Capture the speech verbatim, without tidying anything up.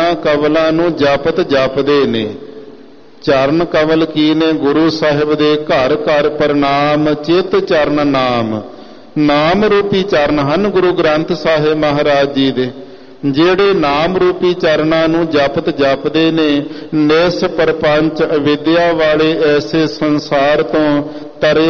ਚਰਨਾਂ ਕਵਲਾਂ ਨੂੰ ਜਪਤ ਜਪਦੇ ਨੇ। ਚਰਨ ਕਵਲ ਕੀ ਨੇ? ਗੁਰੂ ਸਾਹਿਬ ਦੇ ਘਰ ਘਰ ਪ੍ਰਣਾਮ, ਚਿਤ ਚਰਨ ਨਾਮ। ਨਾਮ ਰੂਪੀ ਚਰਨ ਹਨ ਗੁਰੂ ਗ੍ਰੰਥ ਸਾਹਿਬ ਮਹਾਰਾਜ ਜੀ ਦੇ, ਜਿਹੜੇ ਨਾਮ ਰੂਪੀ ਚਰਨਾਂ ਨੂੰ ਜਪਤ ਜਪਦੇ ਨੇ। ਨਿਸ ਪਰਪੰਚ ਅਵਿਦਿਆ ਵਾਲੇ ਐਸੇ ਸੰਸਾਰ ਤੋਂ ਤਰੇ